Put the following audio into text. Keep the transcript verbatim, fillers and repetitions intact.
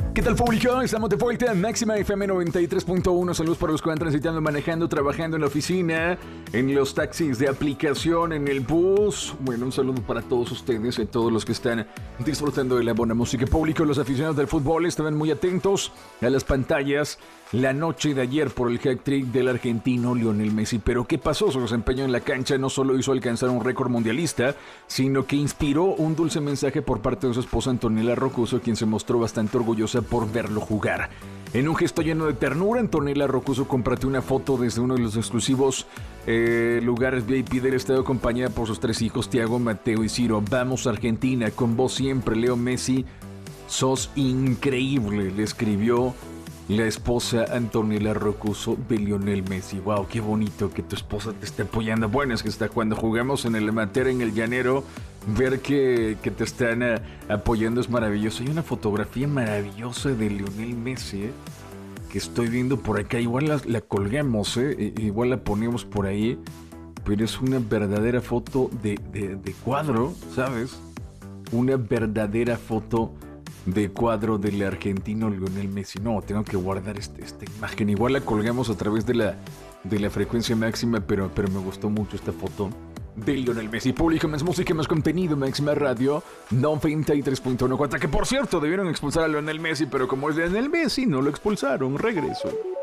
¿Qué tal, público? Estamos de vuelta en Máxima F M noventa y tres punto uno. Saludos para los que van transitando, manejando, trabajando en la oficina, en los taxis de aplicación, en el bus. Bueno, un saludo para todos ustedes y todos los que están disfrutando de la buena música. Público, los aficionados del fútbol estaban muy atentos a las pantallas la noche de ayer por el hat-trick del argentino Lionel Messi. Pero ¿qué pasó? Su desempeño en la cancha no solo hizo alcanzar un récord mundialista, sino que inspiró un dulce mensaje por parte de su esposa Antonella Roccuzzo, quien se mostró bastante orgullosa por verlo jugar. En un gesto lleno de ternura, Antonella Roccuzzo compartió una foto desde uno de los exclusivos eh, lugares V I P del estadio, acompañada por sus tres hijos, Thiago, Mateo y Ciro. Vamos Argentina, con vos siempre, Leo Messi, sos increíble, le escribió la esposa Antonella Roccuzzo de Lionel Messi. Wow, qué bonito que tu esposa te esté apoyando. Bueno, es que está cuando jugamos en el amateur, en el llanero, ver que, que te están uh, apoyando es maravilloso. Hay una fotografía maravillosa de Lionel Messi, eh, que estoy viendo por acá. Igual la, la colgamos, eh, igual la ponemos por ahí, pero es una verdadera foto de, de, de cuadro, ¿sabes? Una verdadera foto de cuadro del argentino Lionel Messi. No, tengo que guardar este, esta imagen. Igual la colgamos a través de la, de la frecuencia máxima, pero, pero me gustó mucho esta foto de Lionel Messi. Público, más música, más contenido, Máxima Radio noventa y tres punto uno. Que por cierto, debieron expulsar a Lionel Messi, pero como es Lionel Messi, no lo expulsaron. Regreso.